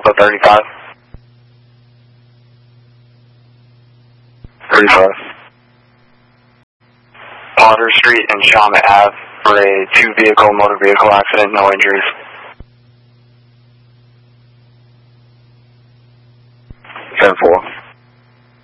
Delta 35. 35. Potter Street and Shawmut Ave for a two-vehicle motor vehicle accident, no injuries. 10-4.